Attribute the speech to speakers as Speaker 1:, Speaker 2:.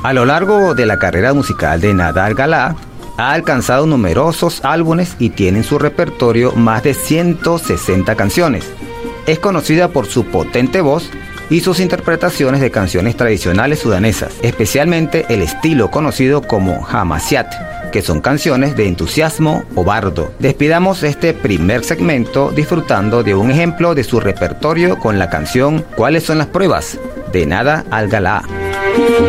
Speaker 1: A lo largo de la carrera musical de Nada Al-Ghalaa, ha alcanzado numerosos álbumes y tiene en su repertorio más de 160 canciones. Es conocida por su potente voz y sus interpretaciones de canciones tradicionales sudanesas, especialmente el estilo conocido como Hamasiat, que son canciones de entusiasmo o bardo. Despidamos este primer segmento disfrutando de un ejemplo de su repertorio con la canción ¿Cuáles son las pruebas?, de Nada Al-Ghalaa.